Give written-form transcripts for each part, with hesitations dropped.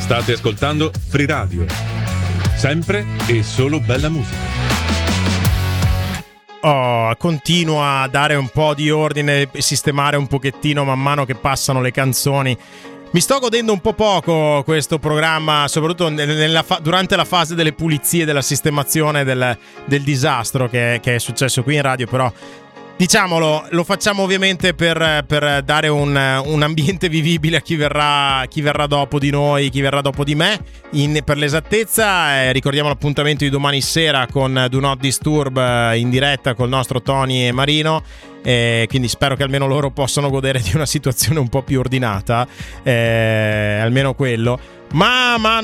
State ascoltando Free Radio, sempre e solo bella musica. Continua a dare un po' di ordine e sistemare un pochettino man mano che passano le canzoni. Mi sto godendo un po' poco questo programma, soprattutto durante la fase delle pulizie, della sistemazione del disastro che è successo qui in radio, però diciamolo, lo facciamo ovviamente per dare un ambiente vivibile a chi verrà dopo di noi, chi verrà dopo di me. Per l'esattezza, ricordiamo l'appuntamento di domani sera con Do Not Disturb in diretta col nostro Tony e Marino. Quindi spero che almeno loro possano godere di una situazione un po' più ordinata, almeno quello. Ma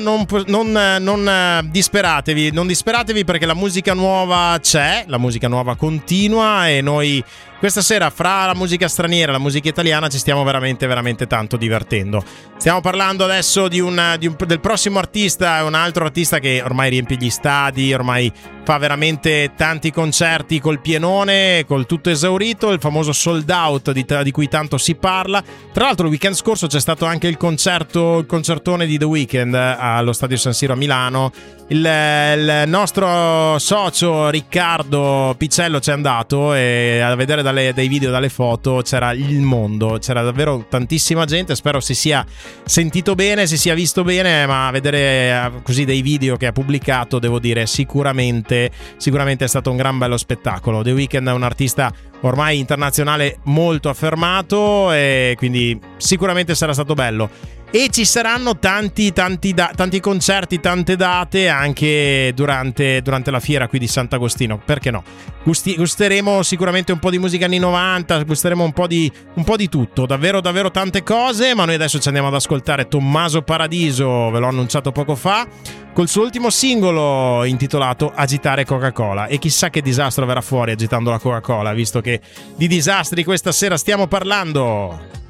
non disperatevi perché la musica nuova c'è, la musica nuova continua e noi questa sera fra la musica straniera e la musica italiana ci stiamo veramente veramente tanto divertendo. Stiamo parlando adesso del prossimo artista, un altro artista che ormai riempie gli stadi, ormai fa veramente tanti concerti col pienone, col tutto esaurito, il famoso sold out di cui tanto si parla. Tra l'altro il weekend scorso c'è stato anche il concertone di The Weeknd allo Stadio San Siro a Milano. Il nostro socio Riccardo Piccello c'è andato e a vedere dai video, dalle foto, c'era il mondo, c'era davvero tantissima gente. Spero si sia sentito bene, si sia visto bene, ma a vedere così dei video che ha pubblicato, devo dire sicuramente è stato un gran bello spettacolo. The Weeknd è un artista ormai internazionale molto affermato e quindi sicuramente sarà stato bello. E ci saranno tanti concerti, tante date anche durante la fiera qui di Sant'Agostino, perché no? Gusteremo sicuramente un po' di musica anni 90, gusteremo un po' di tutto, davvero davvero tante cose, ma noi adesso ci andiamo ad ascoltare Tommaso Paradiso, ve l'ho annunciato poco fa, col suo ultimo singolo intitolato Agitare Coca-Cola, e chissà che disastro verrà fuori agitando la Coca-Cola, visto che di disastri questa sera stiamo parlando.